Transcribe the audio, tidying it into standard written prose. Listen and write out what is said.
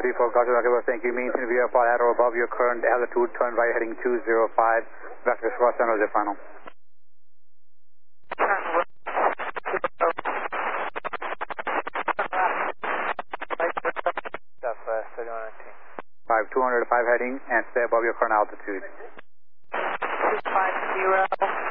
34 Gotcha, Rocket, thank you. Maintain VFR at or above your current altitude, turn right heading 205, vector cross San Jose final. Stuff, 3119. 5205 heading and stay above your current altitude. 250.